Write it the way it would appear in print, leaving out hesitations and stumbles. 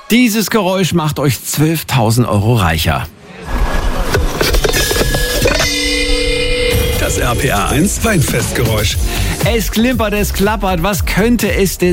Dieses Geräusch macht euch 12.000 Euro reicher. Das RPR 1 Weinfestgeräusch. Es klimpert, es klappert. Was könnte es denn